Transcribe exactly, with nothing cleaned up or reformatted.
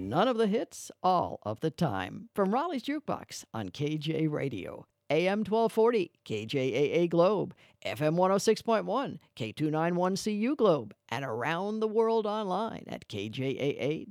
None of the hits, all of the time. From Raleigh's Jukebox on K J Radio. A M twelve forty, K J A A Globe, F M one oh six point one, K two ninety-one C U Globe, and around the world online at K J A A